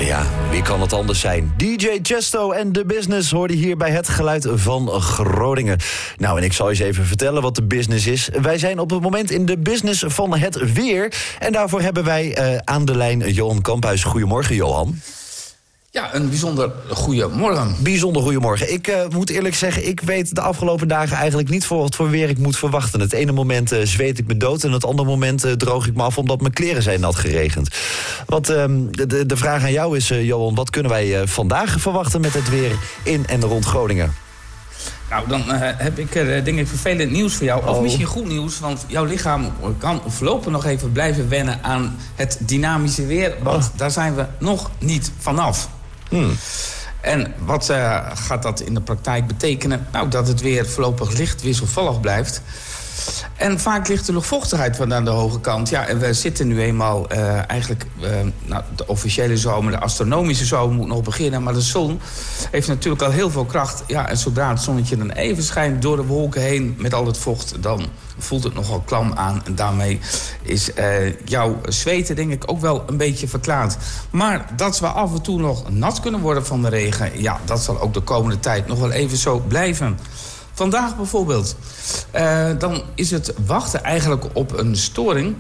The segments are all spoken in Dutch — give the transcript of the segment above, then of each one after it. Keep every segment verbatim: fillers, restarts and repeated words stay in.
Ja, wie kan het anders zijn? D J Chesto en The Business hoorde hier bij Het Geluid van Groningen. Nou, en ik zal eens even vertellen wat de business is. Wij zijn op het moment in de business van het weer. En daarvoor hebben wij uh, aan de lijn Johan Kamphuis. Goedemorgen, Johan. Ja, een bijzonder goede morgen. Bijzonder goedemorgen. Ik uh, moet eerlijk zeggen, ik weet de afgelopen dagen eigenlijk niet voor wat voor weer ik moet verwachten. Het ene moment uh, zweet ik me dood en het andere moment uh, droog ik me af omdat mijn kleren zijn nat geregend. Wat, uh, de, de vraag aan jou is, uh, Johan, wat kunnen wij uh, vandaag verwachten met het weer in en rond Groningen? Nou, dan uh, heb ik uh, denk ik vervelend nieuws voor jou. Of oh. misschien goed nieuws, want jouw lichaam kan voorlopig nog even blijven wennen aan het dynamische weer. Want oh. daar zijn we nog niet vanaf. Hmm. En wat uh, gaat dat in de praktijk betekenen? Nou, dat het weer voorlopig licht wisselvallig blijft. En vaak ligt de luchtvochtigheid van aan de hoge kant. Ja, en we zitten nu eenmaal uh, eigenlijk... Uh, nou, de officiële zomer, de astronomische zomer moet nog beginnen. Maar de zon heeft natuurlijk al heel veel kracht. Ja, en zodra het zonnetje dan even schijnt door de wolken heen met al het vocht, dan voelt het nogal klam aan. En daarmee is uh, jouw zweten denk ik ook wel een beetje verklaard. Maar dat we af en toe nog nat kunnen worden van de regen, ja, dat zal ook de komende tijd nog wel even zo blijven. Vandaag bijvoorbeeld, uh, dan is het wachten eigenlijk op een storing.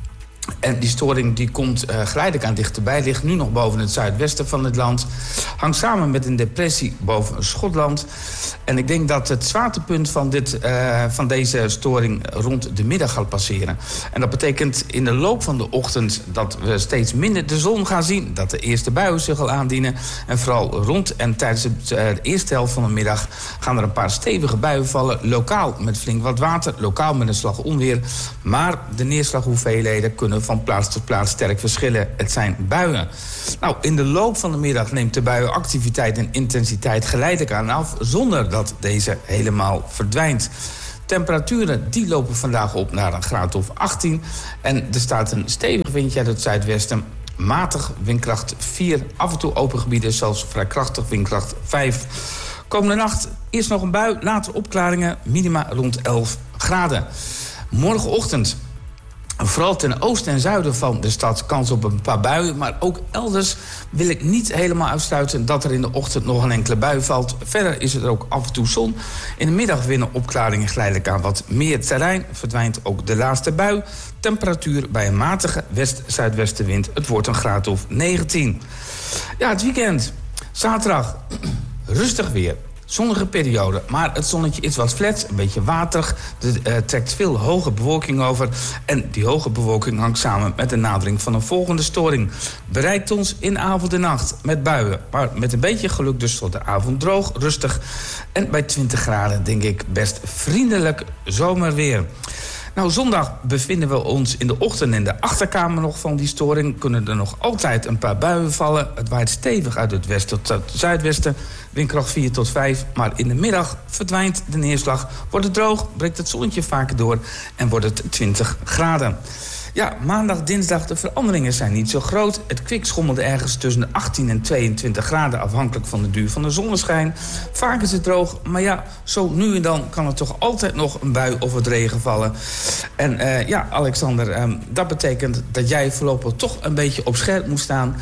En die storing die komt uh, geleidelijk aan dichterbij, ligt nu nog boven het zuidwesten van het land. Hangt samen met een depressie boven Schotland. En ik denk dat het zwaartepunt van, dit, uh, van deze storing rond de middag gaat passeren. En dat betekent in de loop van de ochtend dat we steeds minder de zon gaan zien. Dat de eerste buien zich al aandienen. En vooral rond en tijdens het, uh, de eerste helft van de middag gaan er een paar stevige buien vallen. Lokaal met flink wat water, lokaal met een slag onweer. Maar de neerslaghoeveelheden kunnen van plaats tot plaats sterk verschillen. Het zijn buien. Nou, in de loop van de middag neemt de buienactiviteit en intensiteit geleidelijk aan af, zonder dat deze helemaal verdwijnt. Temperaturen die lopen vandaag op naar een graad of achttien. En er staat een stevig windje uit het zuidwesten. Matig, windkracht vier. Af en toe open gebieden, zelfs vrij krachtig, windkracht vijf. Komende nacht eerst nog een bui, later opklaringen. Minima rond elf graden. Morgenochtend, vooral ten oosten en zuiden van de stad, kans op een paar buien. Maar ook elders wil ik niet helemaal uitsluiten dat er in de ochtend nog een enkele bui valt. Verder is er ook af en toe zon. In de middag winnen opklaringen geleidelijk aan wat meer terrein. Verdwijnt ook de laatste bui. Temperatuur bij een matige west-zuidwestenwind. Het wordt een graad of negentien. Ja, het weekend. Zaterdag. Rustig weer. Zonnige periode, maar het zonnetje is wat flats, een beetje waterig. Er uh, trekt veel hoge bewolking over. En die hoge bewolking hangt samen met de nadering van een volgende storing. Bereikt ons in avond en nacht met buien. Maar met een beetje geluk dus tot de avond droog, rustig. En bij twintig graden denk ik best vriendelijk zomerweer. Nou, zondag bevinden we ons in de ochtend in de achterkamer nog van die storing. Kunnen er nog altijd een paar buien vallen. Het waait stevig uit het westen tot het zuidwesten. Windkracht vier tot vijf. Maar in de middag verdwijnt de neerslag. Wordt het droog, breekt het zonnetje vaker door en wordt het twintig graden. Ja, maandag, dinsdag, de veranderingen zijn niet zo groot. Het kwik schommelde ergens tussen de achttien en tweeëntwintig graden... afhankelijk van de duur van de zonneschijn. Vaak is het droog, maar ja, zo nu en dan kan er toch altijd nog een bui of wat regen vallen. En uh, ja, Alexander, um, dat betekent dat jij voorlopig toch een beetje op scherp moet staan.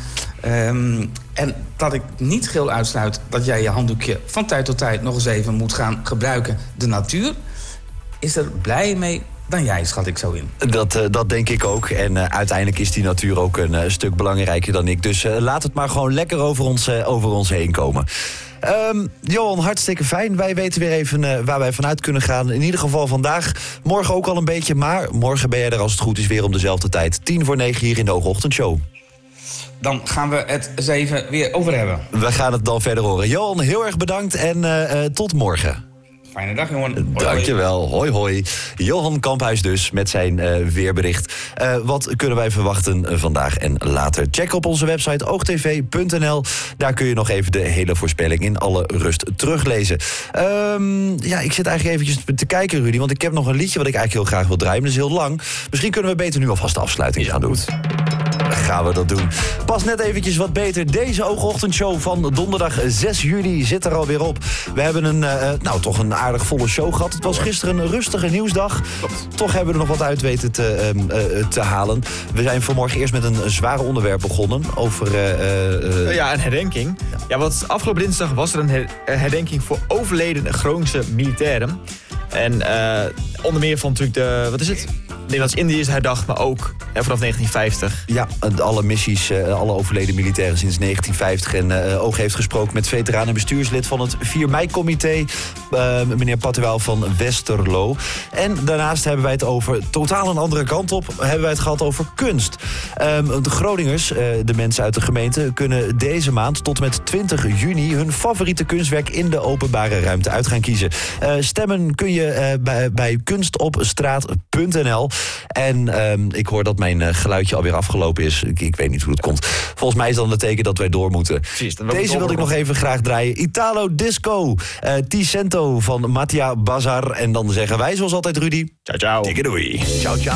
Um, en dat ik niet geheel uitsluit dat jij je handdoekje van tijd tot tijd nog eens even moet gaan gebruiken. De natuur is er blij mee dan jij, schat ik zo in. Dat, uh, dat denk ik ook. En uh, uiteindelijk is die natuur ook een uh, stuk belangrijker dan ik. Dus uh, laat het maar gewoon lekker over ons, uh, over ons heen komen. Um, Johan, hartstikke fijn. Wij weten weer even uh, waar wij vanuit kunnen gaan. In ieder geval vandaag. Morgen ook al een beetje. Maar morgen ben jij er als het goed is weer om dezelfde tijd. Tien voor negen hier in de Hoge Ochtendshow. Dan gaan we het eens even weer over hebben. We gaan het dan verder horen. Johan, heel erg bedankt en uh, uh, tot morgen. Fijne dag, jongen. Hoi, Dankjewel. Hoi, hoi. Johan Kamphuis dus met zijn uh, weerbericht. Uh, wat kunnen wij verwachten uh, vandaag en later? Check op onze website oogtv punt n l. Daar kun je nog even de hele voorspelling in alle rust teruglezen. Um, ja, ik zit eigenlijk eventjes te kijken, Rudy, want ik heb nog een liedje wat ik eigenlijk heel graag wil draaien. Maar dat is heel lang. Misschien kunnen we beter nu alvast de afsluiting gaan doen. Ga gaan we dat doen. Pas net eventjes wat beter. Deze Oogochtendshow van donderdag zes juli zit er alweer op. We hebben een, uh, nou, toch een aardig volle show gehad. Het was gisteren een rustige nieuwsdag. Toch hebben we er nog wat uit weten te, uh, uh, te halen. We zijn vanmorgen eerst met een zware onderwerp begonnen. Over... Uh, uh, ja, een herdenking. Ja, want afgelopen dinsdag was er een her- herdenking voor overleden Groningse militairen. En uh, onder meer van natuurlijk de... Wat is het? Nederlands-Indië is herdacht, maar ook hè, vanaf negentien vijftig. Ja, alle missies, uh, alle overleden militairen sinds negentien vijftig. En uh, Oog heeft gesproken met veteraan en bestuurslid van het vier mei-comité... Uh, meneer Patuaal van Westerlo. En daarnaast hebben wij het over totaal een andere kant op... hebben wij het gehad over kunst. Um, de Groningers, uh, de mensen uit de gemeente... kunnen deze maand tot en met twintig juni... hun favoriete kunstwerk in de openbare ruimte uit gaan kiezen. Uh, stemmen kun je uh, bij, bij kunstopstraat punt n l. En um, ik hoor dat mijn uh, geluidje alweer afgelopen is. Ik, ik weet niet hoe het komt. Volgens mij is dat een teken dat wij door moeten. Precies, Deze wilde ik nog even graag draaien. Italo Disco, uh, Ticento van Mattia Bazar. En dan zeggen wij zoals altijd, Rudy... Ciao, ciao. Dikke doei. Ciao, ciao.